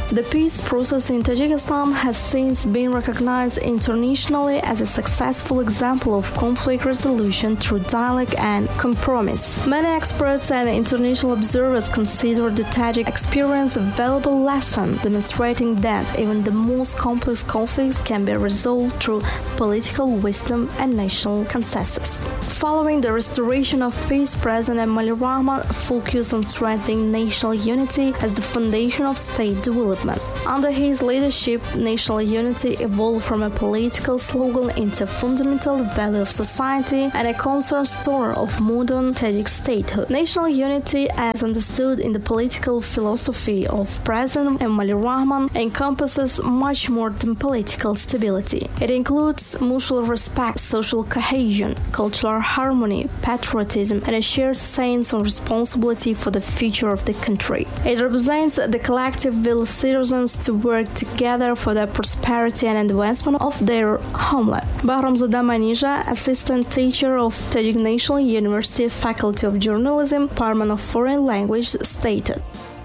The peace process in Tajikistan has since been recognized internationally as a successful example of conflict resolution through dialogue and compromise. Many experts and international observers consider the Tajik experience a valuable lesson, demonstrating that even the most complex conflicts can be resolved through political wisdom and national consensus. Following the restoration of peace, President Emomali Rahmon focused on strengthening national unity as the foundation of state development. Under his leadership, national unity evolved from a political slogan into a fundamental value of society and a cornerstone of modern Tajik statehood. National unity, as understood in the political philosophy of President Emomali Rahmon, encompasses much more than political stability. It includes mutual respect, social cohesion, cultural harmony, patriotism, and a shared sense of responsibility for the future of the country. It represents the collective will of citizens to work together for the prosperity and advancement of their homeland. Bahramzoda Manija, assistant teacher of Tajik National University Faculty of Journalism, Department of Foreign Language, stated,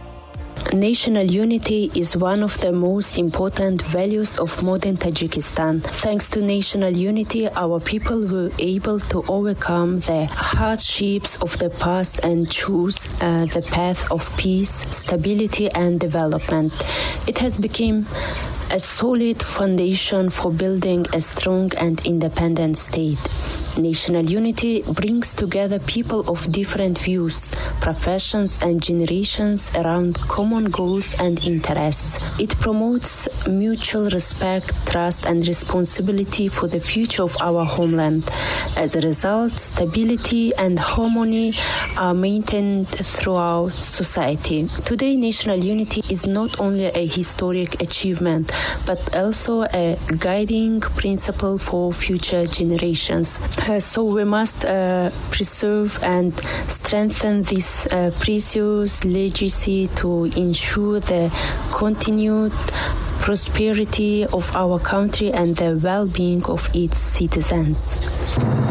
National unity is one of the most important values of modern Tajikistan. Thanks to national unity, our people were able to overcome the hardships of the past and choose the path of peace, stability, and development. It has become a solid foundation for building a strong and independent state. National unity brings together people of different views, professions, and generations around common goals and interests. It promotes mutual respect, trust, and responsibility for the future of our homeland. As a result, stability and harmony are maintained throughout society. Today, national unity is not only a historic achievement, but also a guiding principle for future generations. So we must preserve and strengthen this precious legacy to ensure the continued prosperity of our country and the well-being of its citizens.